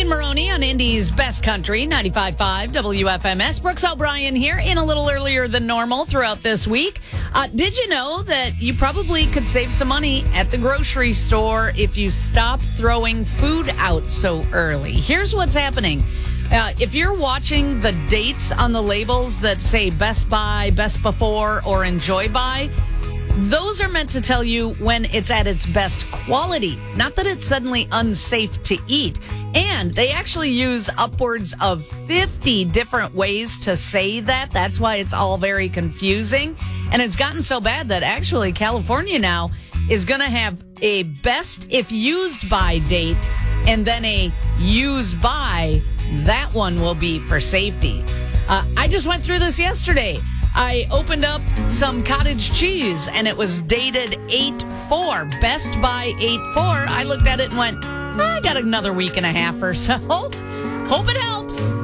Megan Maroney on Indy's Best Country, 95.5 WFMS. Brooks O'Brien here, in a little earlier than normal throughout this week. Did you know that you probably could save some money at the grocery store if you stop throwing food out so early? Here's what's happening. If you're watching the dates on the labels that say Best By, Best Before, or Enjoy By, those are meant to tell you when it's at its best quality, not that it's suddenly unsafe to eat. And they actually use upwards of 50 different ways to say that. That's why it's all very confusing. And it's gotten so bad that actually California now is going to have a best if used by date and then a use by. That one will be for safety. I just went through this yesterday. I opened up some cottage cheese, and it was dated 8/4, Best By 8/4. I looked at it and went, I got another week and a half or so. Hope it helps.